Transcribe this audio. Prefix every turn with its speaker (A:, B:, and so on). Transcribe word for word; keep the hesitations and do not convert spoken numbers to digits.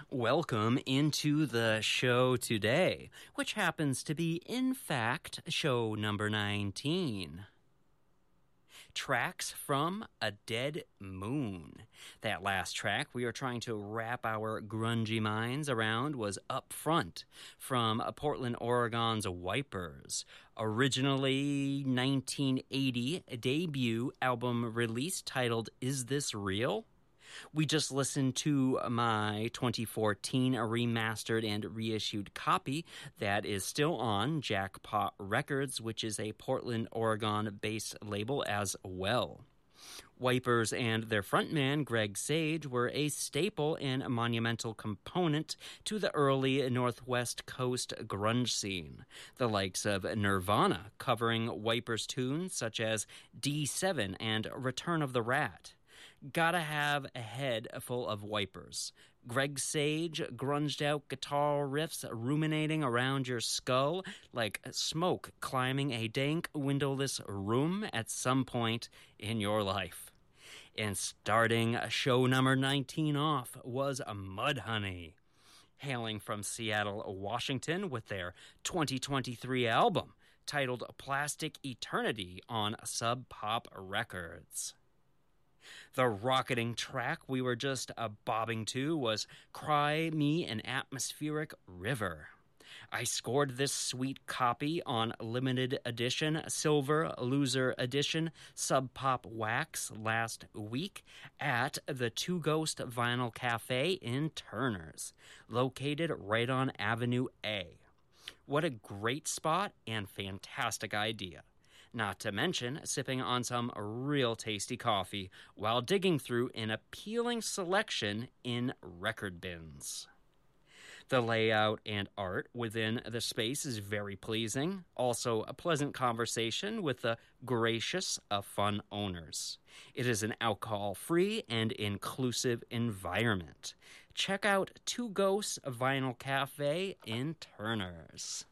A: Welcome into the show today, which happens to be, in fact, show number nineteen. Tracks from A Dead Moon. That last track we are trying to wrap our grungy minds around was Up Front from Portland, Oregon's Wipers. Originally nineteen eighty, a debut album release titled Is This Real? We just listened to my twenty fourteen remastered and reissued copy that is still on Jackpot Records, which is a Portland, Oregon-based label as well. Wipers and their frontman, Greg Sage, were a staple and monumental component to the early Northwest Coast grunge scene. The likes of Nirvana covering Wipers tunes such as D seven and Return of the Rat. Gotta have a head full of Wipers. Greg Sage grunged out guitar riffs ruminating around your skull like smoke climbing a dank windowless room at some point in your life. And starting show number nineteen off was Mudhoney, hailing from Seattle, Washington, with their twenty twenty-three album titled Plastic Eternity on Sub Pop Records. The rocketing track we were just uh, bobbing to was Cry Me an Atmospheric River. I scored this sweet copy on limited edition, silver loser edition, Sub Pop Wax last week at the Two Ghost Vinyl Cafe in Turners, located right on Avenue A. What a great spot and fantastic idea. Not to mention sipping on some real tasty coffee while digging through an appealing selection in record bins. The layout and art within the space is very pleasing. Also, a pleasant conversation with the gracious of fun owners. It is an alcohol-free and inclusive environment. Check out Two Ghosts Vinyl Cafe in Turners.